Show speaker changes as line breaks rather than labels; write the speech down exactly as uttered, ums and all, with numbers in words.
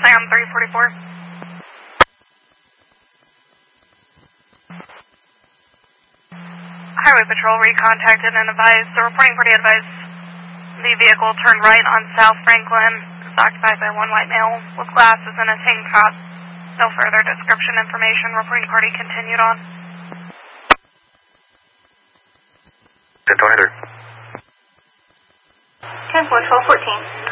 Sam three forty-four. Highway Patrol recontacted and advised, the reporting party advised the vehicle turned right on South Franklin. It's occupied by one white male with glasses and a tank top. No further description information. Reporting party continued on.
ten twenty-three.
ten four, twelve fourteen.